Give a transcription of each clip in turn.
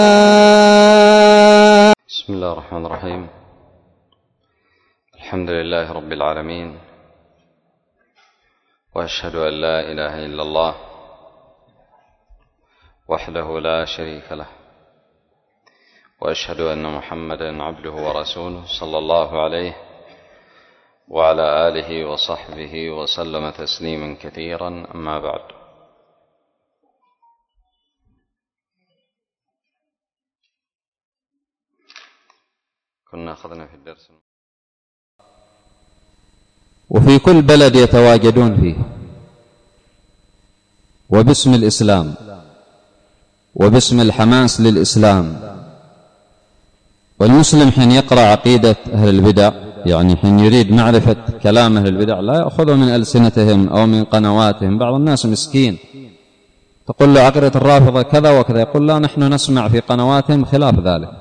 بسم الله الرحمن الرحيم. الحمد لله رب العالمين، وأشهد أن لا إله إلا الله وحده لا شريك له، وأشهد أن محمدا عبده ورسوله صلى الله عليه وعلى آله وصحبه وسلم تسليما كثيرا. أما بعد، كنا أخذنا في الدرس وفي كل بلد يتواجدون فيه وباسم الإسلام وباسم الحماس للإسلام. والمسلم حين يقرأ عقيدة أهل البدع، يعني حين يريد معرفة كلام أهل البدع، لا يأخذه من ألسنتهم أو من قنواتهم. بعض الناس مسكين تقول له عقيدة الرافضة كذا وكذا، يقول لا نحن نسمع في قنواتهم خلاف ذلك.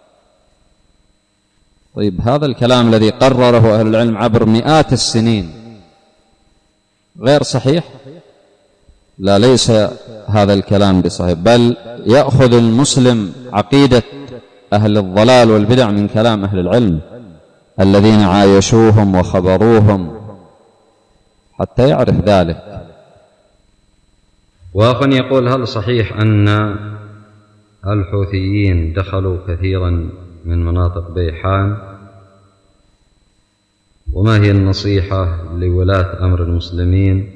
طيب، هذا الكلام الذي قرره أهل العلم عبر مئات السنين غير صحيح؟ لا، ليس هذا الكلام بصحيح، بل يأخذ المسلم عقيدة أهل الضلال والبدع من كلام أهل العلم الذين عايشوهم وخبروهم حتى يعرف ذلك. وأخ يقول: هل صحيح أن الحوثيين دخلوا كثيرا من مناطق بيحان؟ وما هي النصيحة لولاة أمر المسلمين؟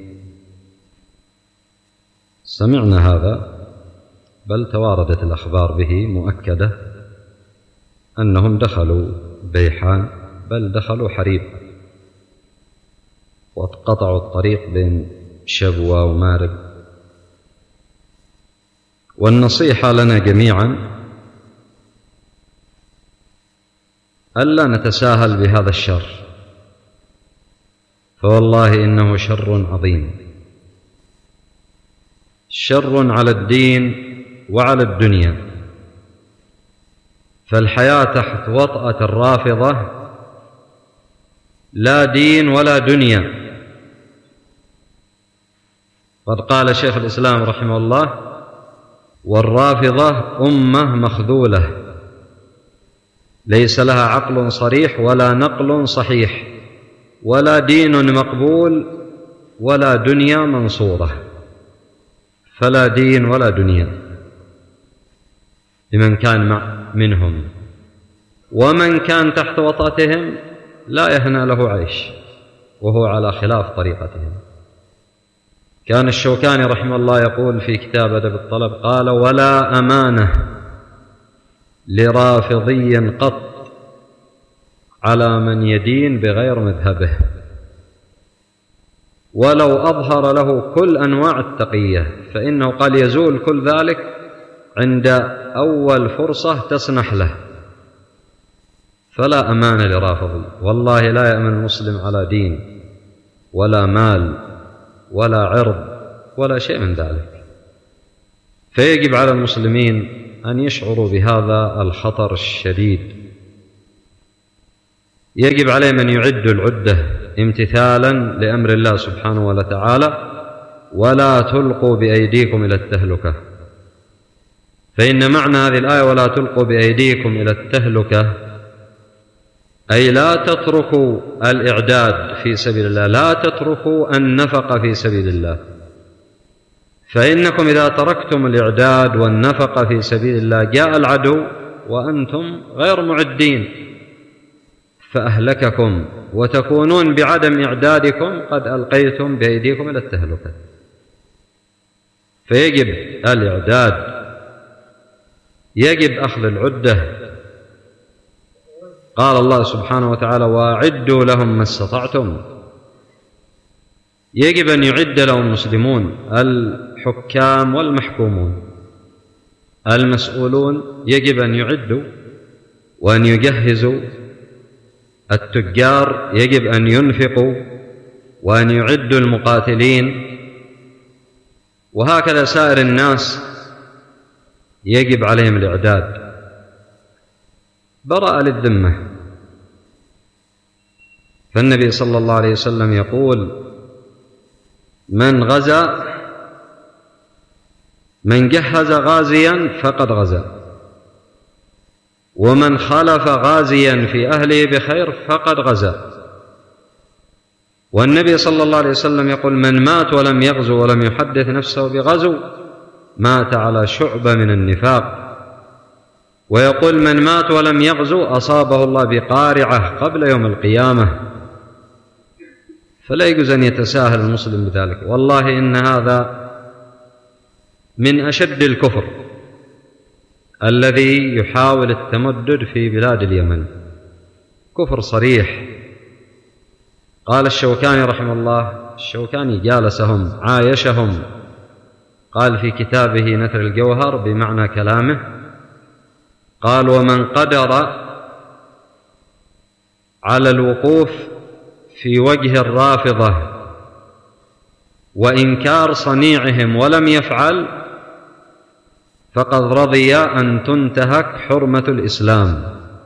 سمعنا هذا، بل تواردت الأخبار به مؤكدة أنهم دخلوا بيحان، بل دخلوا حريب وقطعوا الطريق بين شبوة ومارب. والنصيحة لنا جميعا ألا نتساهل بهذا الشر، فوالله إنه شر عظيم، شر على الدين وعلى الدنيا. فالحياة تحت وطأة الرافضة لا دين ولا دنيا. قد قال شيخ الإسلام رحمه الله: والرافضة أمة مخذولة ليس لها عقل صريح ولا نقل صحيح ولا دين مقبول ولا دنيا منصورة. فلا دين ولا دنيا لمن كان منهم، ومن كان تحت وطأتهم لا يهنى له عيش وهو على خلاف طريقتهم. كان الشوكاني رحمه الله يقول في كتاب أدب الطلب، قال: ولا أمانة لرافضي قط على من يدين بغير مذهبه، ولو أظهر له كل أنواع التقية، فإنه قال يزول كل ذلك عند أول فرصة تسنح له. فلا أمان لرافضي، والله لا يأمن المسلم على دين ولا مال ولا عرض ولا شيء من ذلك. فيجب على المسلمين أن يشعروا بهذا الخطر الشديد. يجب عليهم أن يعدوا العدة امتثالا لأمر الله سبحانه وتعالى: ولا تلقوا بأيديكم إلى التهلكة. فإن معنى هذه الآية ولا تلقوا بأيديكم إلى التهلكة أي لا تتركوا الإعداد في سبيل الله، لا تتركوا النفق في سبيل الله. فإنكم إذا تركتم الإعداد والنفق في سبيل الله جاء العدو وأنتم غير معدين فأهلككم، وتكونون بعدم إعدادكم قد ألقيتم بأيديكم إلى التهلكة. فيجب الإعداد، يجب أخذ العدة. قال الله سبحانه وتعالى: وأعدوا لهم ما استطعتم. يجب أن يعد لهم المسلمون، الحكام والمحكومون، المسؤولون يجب أن يعدوا وأن يجهزوا. التجار يجب أن ينفقوا وأن يعدوا المقاتلين، وهكذا سائر الناس يجب عليهم الإعداد. براءة للذمة. فالنبي صلى الله عليه وسلم يقول: من غزا من جهز غازيا فقد غزا، ومن خلف غازيا في أهله بخير فقد غزا. والنبي صلى الله عليه وسلم يقول: من مات ولم يغزو ولم يحدث نفسه بغزو مات على شعبة من النفاق. ويقول: من مات ولم يغزو أصابه الله بقارعة قبل يوم القيامة. فلا يجوز أن يتساهل المسلم بذلك. والله إن هذا من أشد الكفر الذي يحاول التمدد في بلاد اليمن، كفر صريح. قال الشوكاني رحمه الله، الشوكاني جالسهم عايشهم، قال في كتابه نثر الجوهر بمعنى كلامه، قال: ومن قدر على الوقوف في وجه الرافضة وإنكار صنيعهم ولم يفعل فقد رضي أن تنتهك حرمة الإسلام،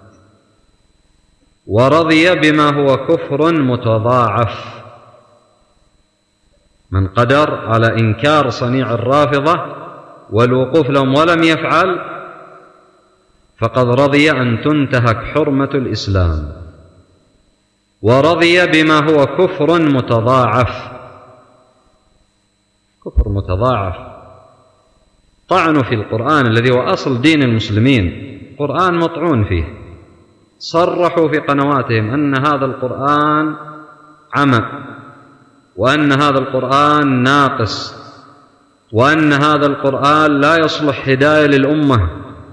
ورضي بما هو كفر متضاعف. من قدر على إنكار صنيع الرافضة والوقوف لهم ولم يفعل فقد رضي أن تنتهك حرمة الإسلام، ورضي بما هو كفر متضاعف. كفر متضاعف، طعن في القرآن الذي هو أصل دين المسلمين، قرآن مطعون فيه. صرحوا في قنواتهم أن هذا القرآن عمى، وأن هذا القرآن ناقص، وأن هذا القرآن لا يصلح هداية للأمة.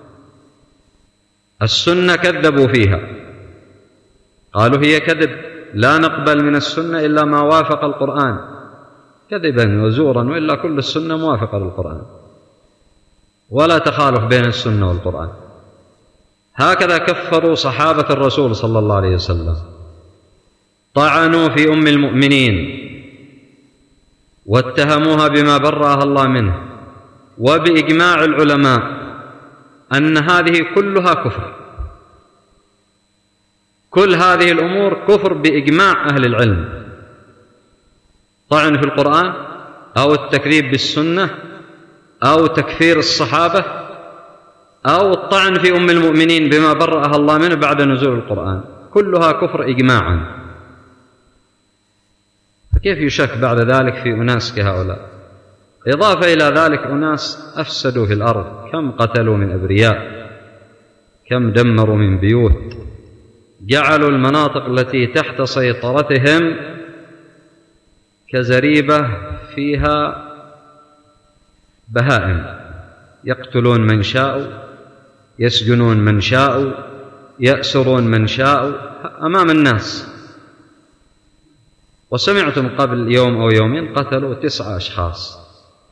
السنة كذبوا فيها، قالوا هي كذب، لا نقبل من السنة إلا ما وافق القرآن، كذبا وزورا، وإلا كل السنة موافقة للقرآن ولا تخالف بين السنة والقرآن. هكذا كفروا صحابة الرسول صلى الله عليه وسلم، طعنوا في أم المؤمنين واتهموها بما برأها الله منه، وبإجماع العلماء أن هذه كلها كفر. كل هذه الأمور كفر بإجماع أهل العلم، طعن في القرآن أو التكذيب بالسنة أو تكفير الصحابة أو الطعن في أم المؤمنين بما برأها الله منه بعد نزول القرآن، كلها كفر إجماعا. فكيف يشك بعد ذلك في أناس كهؤلاء؟ إضافة إلى ذلك أناس أفسدوا في الأرض، كم قتلوا من أبرياء، كم دمروا من بيوت، جعلوا المناطق التي تحت سيطرتهم كزريبة فيها بهائم، يقتلون من شاءوا، يسجنون من شاءوا، يأسرون من شاءوا أمام الناس. وسمعتم قبل يوم أو يومين قتلوا 9 أشخاص،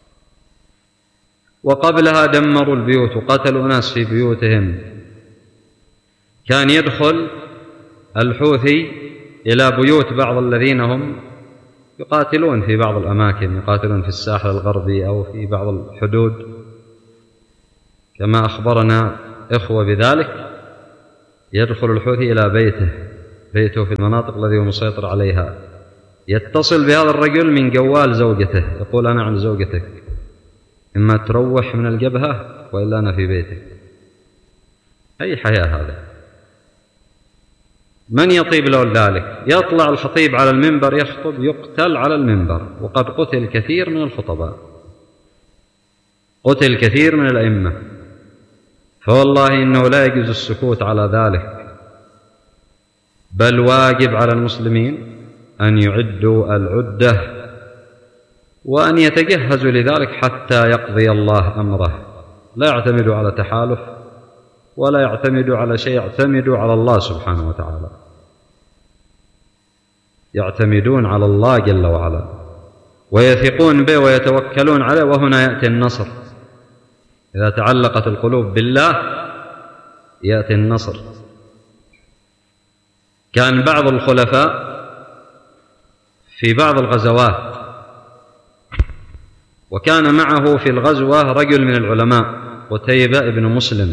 وقبلها دمروا البيوت وقتلوا ناس في بيوتهم. كان يدخل الحوثي إلى بيوت بعض الذين هم يقاتلون في بعض الأماكن، يقاتلون في الساحل الغربي أو في بعض الحدود كما أخبرنا إخوة بذلك. يدخل الحوثي إلى بيته في المناطق التي هو مسيطر عليها، يتصل بهذا الرجل من جوال زوجته، يقول: أنا عند زوجتك، إما تروح من الجبهة وإلا أنا في بيتك. أي حياة هذا؟ من يطيب له ذلك؟ يطلع الخطيب على المنبر يخطب يقتل على المنبر، وقد قتل كثير من الخطباء، قتل كثير من الأئمة. فوالله إنه لا يجوز السكوت على ذلك، بل واجب على المسلمين أن يعدوا العدة وأن يتجهزوا لذلك حتى يقضي الله أمره. لا يعتمدوا على تحالف ولا يعتمدوا على شيء، يعتمدوا على الله سبحانه وتعالى، يعتمدون على الله جل وعلا ويثقون به ويتوكلون عليه. وهنا يأتي النصر، إذا تعلقت القلوب بالله يأتي النصر. كان بعض الخلفاء في بعض الغزوات وكان معه في الغزوة رجل من العلماء قتيبة ابن مسلم،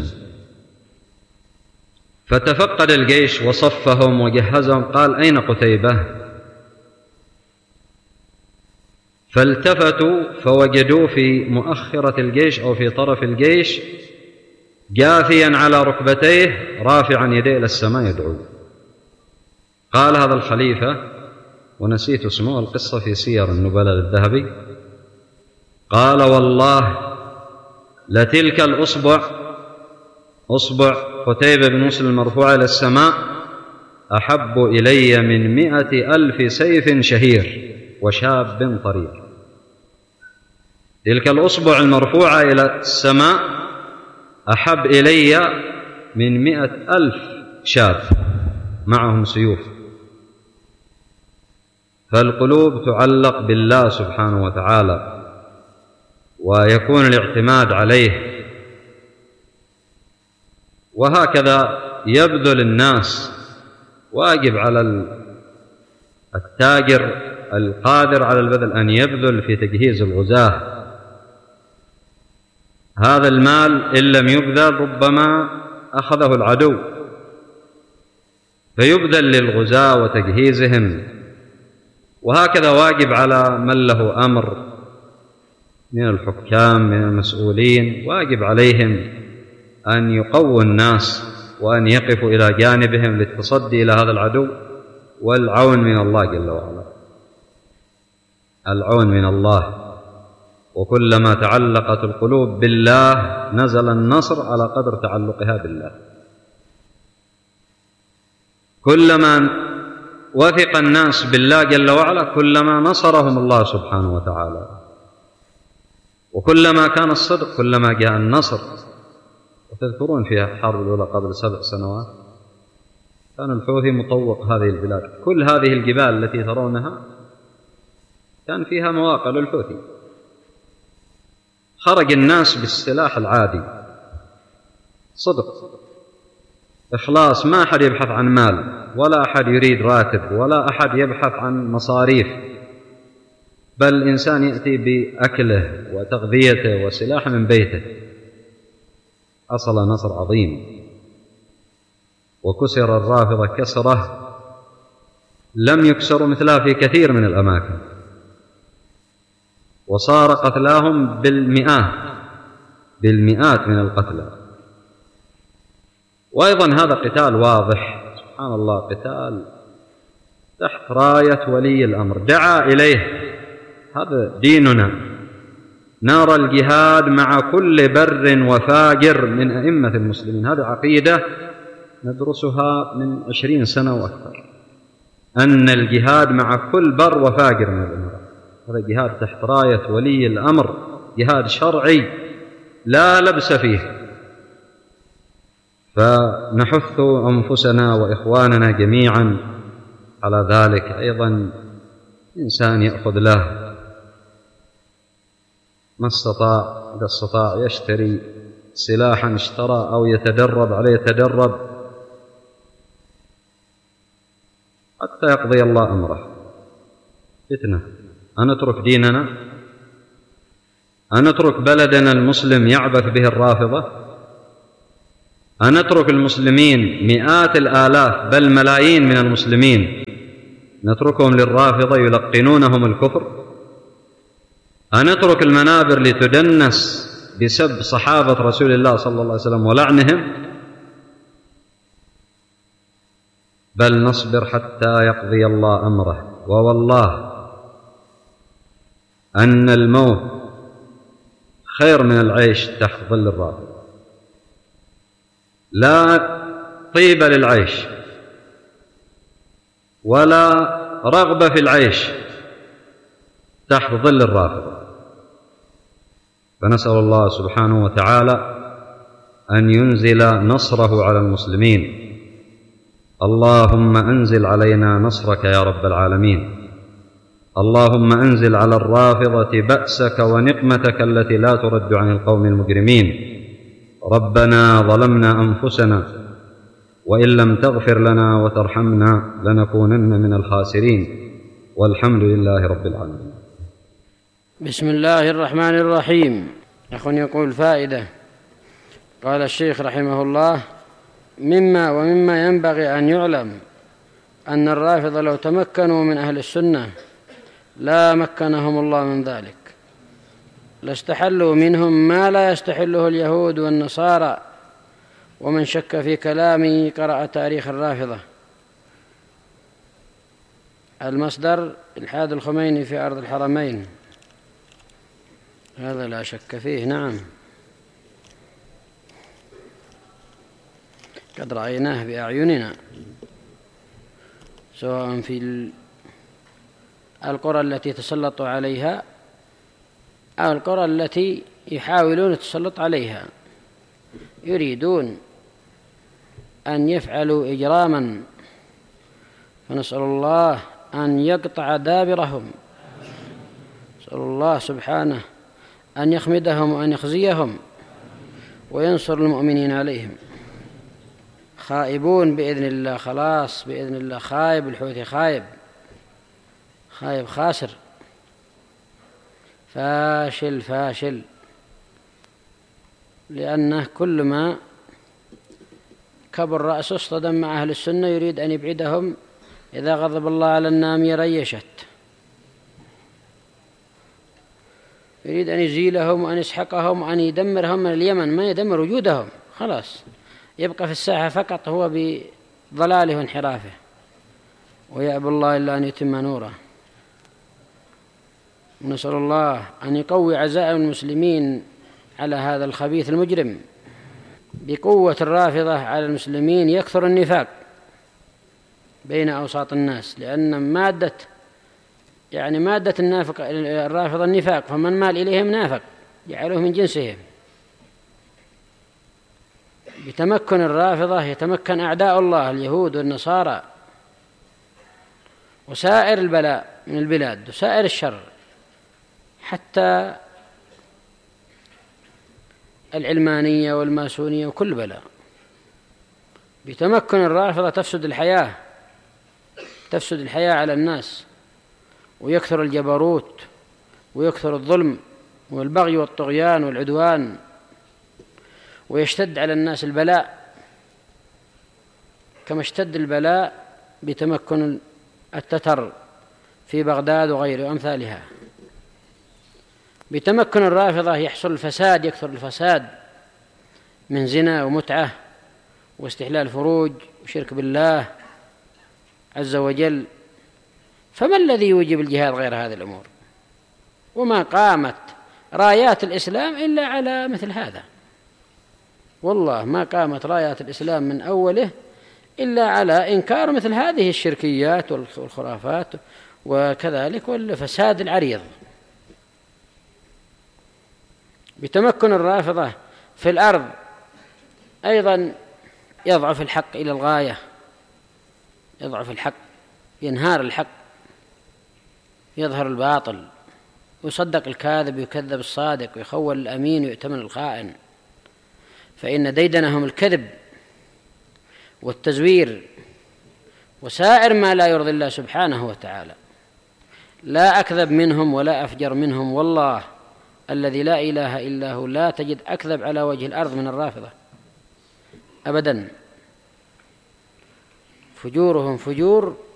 فتفقد الجيش وصفهم وجهزهم، قال: أين قتيبة؟ فالتفتوا فوجدوه في مؤخرة الجيش أو في طرف الجيش جاثيا على ركبتيه رافعا يديه إلى السماء يدعو. قال هذا الخليفة ونسيت اسمه، القصة في سير النبلاء للذهبي، قال والله لتلك الأصبع، أصبع قتيبة بن مسلم المرفوعة إلى السماء، أحب إلي من 100,000 سيف شهير وشاب طريق. تلك الأصبع المرفوعة إلى السماء أحب إلي من 100,000 شاب معهم سيوف. فالقلوب تعلق بالله سبحانه وتعالى ويكون الاعتماد عليه. وهكذا يبذل الناس، واجب على التاجر القادر على البذل أن يبذل في تجهيز الغزاة. هذا المال إن لم يبذل ربما أخذه العدو، فيبذل للغزاة وتجهيزهم. وهكذا واجب على من له أمر من الحكام من المسؤولين، واجب عليهم أن يقووا الناس وأن يقفوا إلى جانبهم للتصدي إلى هذا العدو، والعون من الله جل وعلا، العون من الله. وكلما تعلقت القلوب بالله نزل النصر على قدر تعلقها بالله. كلما وثق الناس بالله جل وعلا كلما نصرهم الله سبحانه وتعالى، وكلما كان الصدق كلما جاء النصر. وتذكرون في الحرب الأولى قبل 7 سنوات كان الحوثي مطوق هذه البلاد، كل هذه الجبال التي ترونها كان فيها مواقع للحوثي. خرج الناس بالسلاح العادي، صدق إخلاص، ما أحد يبحث عن مال ولا أحد يريد راتب ولا أحد يبحث عن مصاريف، بل الإنسان يأتي بأكله وتغذيته وسلاح من بيته. حصل نصر عظيم، وكسر الرافضة كسرة لم يكسروا مثلها في كثير من الأماكن، وصار قتلاهم بالمئات من القتلى. وأيضا هذا قتال واضح، سبحان الله، قتال تحت راية ولي الأمر دعا إليه. هذا ديننا، نرى الجهاد مع كل بر وفاجر من أئمة المسلمين. هذه عقيدة ندرسها من 20 سنة وأكثر، أن الجهاد مع كل بر وفاجر من الأمراء. هذا جهاد تحت راية ولي الأمر، جهاد شرعي لا لبس فيه. فنحث أنفسنا وإخواننا جميعا على ذلك. أيضا إنسان يأخذ له ما استطاع، إذا استطاع يشتري سلاحا اشترى، أو يتدرب عليه يتدرب حتى يقضي الله أمره. فتنة. أنترك ديننا؟ أنترك بلدنا المسلم يعبث به الرافضة؟ أنترك المسلمين مئات الآلاف بل ملايين من المسلمين نتركهم للرافضة يلقنونهم الكفر؟ أنترك المنابر لتدنس بسب صحابة رسول الله صلى الله عليه وسلم ولعنهم؟ بل نصبر حتى يقضي الله أمره. ووالله أن الموت خير من العيش تحت ظل الرافضة. لا طيب للعيش ولا رغبة في العيش تحت ظل الرافضة. فنسأل الله سبحانه وتعالى أن ينزل نصره على المسلمين. اللهم أنزل علينا نصرك يا رب العالمين. اللهم أنزل على الرافضة بأسك ونقمتك التي لا ترد عن القوم المجرمين. ربنا ظلمنا أنفسنا وإن لم تغفر لنا وترحمنا لنكونن من الخاسرين، والحمد لله رب العالمين. بسم الله الرحمن الرحيم. أخ يقول فائدة. قال الشيخ رحمه الله: ومما ينبغي أن يعلم أن الرافضة لو تمكنوا من أهل السنة لا مكنهم الله من ذلك، لاستحلوا منهم ما لا يستحله اليهود والنصارى ومن شك في كلامي قرأ تاريخ الرافضة. المصدر إلحاد الخميني في أرض الحرمين، هذا لا شك فيه. نعم، قد رأيناه بأعيننا، سواء في القرى التي تسلطوا عليها أو القرى التي يحاولون التسلط عليها، يريدون أن يفعلوا إجراما، فنسأل الله أن يقطع دابرهم، نسأل الله سبحانه أن يخمدهم وأن يخزيهم وينصر المؤمنين عليهم. خائبون بإذن الله، خلاص بإذن الله. خايب الحوثي، خايب خاسر، فاشل، لأنه كل ما كبر رأسه اصطدم مع أهل السنة، يريد أن يبعدهم. إذا غضب الله على النامية ريشت، يريد أن يزيلهم وأن يسحقهم وأن يدمرهم من اليمن، ما يدمر وجودهم، خلاص يبقى في الساحة فقط هو بضلاله وانحرافه، ويأبى الله إلا أن يتم نوره. نسأل الله أن يقوي عزائم المسلمين على هذا الخبيث المجرم. بقوة الرافضة على المسلمين يكثر النفاق بين أوساط الناس، لأن مادة الرافضة النفاق، فمن مال إليهم نافق، جعلوه من جنسهم. بتمكن الرافضة يتمكن أعداء الله اليهود والنصارى وسائر البلاء من البلاد وسائر الشر، حتى العلمانية والماسونية وكل بلاء. بتمكن الرافضة تفسد الحياة على الناس، ويكثر الجبروت ويكثر الظلم والبغي والطغيان والعدوان، ويشتد على الناس البلاء كما اشتد البلاء بتمكن التتر في بغداد وغير أمثالها. بتمكن الرافضة يحصل الفساد، يكثر الفساد من زنا ومتعة واستحلال فروج وشرك بالله عز وجل. فما الذي يوجب الجهاد غير هذه الأمور؟ وما قامت رايات الإسلام إلا على مثل هذا، والله ما قامت رايات الإسلام من أوله إلا على إنكار مثل هذه الشركيات والخرافات وكذلك والفساد العريض. بتمكن الرافضة في الأرض أيضا يضعف الحق إلى الغاية، يضعف الحق، ينهار الحق، يظهر الباطل، يصدق الكاذب ويكذب الصادق، ويخول الأمين ويؤتمن الخائن. فإن ديدنهم الكذب والتزوير وسائر ما لا يرضي الله سبحانه وتعالى. لا أكذب منهم ولا أفجر منهم، والله الذي لا إله إلا هو لا تجد أكذب على وجه الأرض من الرافضة أبدا. فجورهم فجور